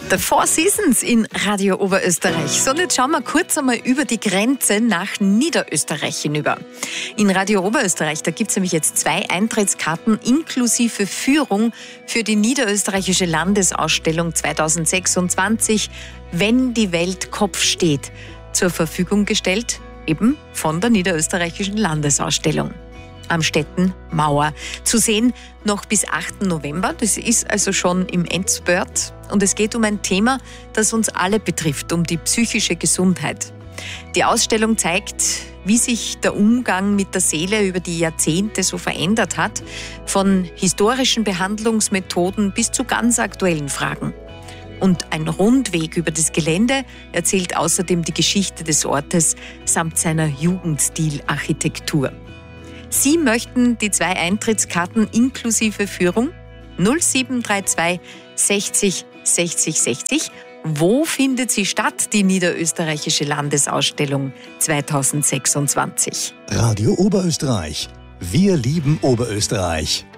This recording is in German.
The Four Seasons in Radio Oberösterreich. So, und jetzt schauen wir kurz einmal über die Grenze nach Niederösterreich hinüber. In Radio Oberösterreich, da gibt es nämlich jetzt 2 Eintrittskarten inklusive Führung für die Niederösterreichische Landesausstellung 2026, wenn die Welt Kopf steht, zur Verfügung gestellt, eben von der Niederösterreichischen Landesausstellung am Städtenmauer. Zu sehen noch bis 8. November. Das ist also schon im Endspurt. Und es geht um ein Thema, das uns alle betrifft, um die psychische Gesundheit. Die Ausstellung zeigt, wie sich der Umgang mit der Seele über die Jahrzehnte so verändert hat, von historischen Behandlungsmethoden bis zu ganz aktuellen Fragen. Und ein Rundweg über das Gelände erzählt außerdem die Geschichte des Ortes samt seiner Jugendstilarchitektur. Sie möchten die 2 Eintrittskarten inklusive Führung 0732 60 60 60. Wo findet sie statt, die Niederösterreichische Landesausstellung 2026? Radio Oberösterreich. Wir lieben Oberösterreich.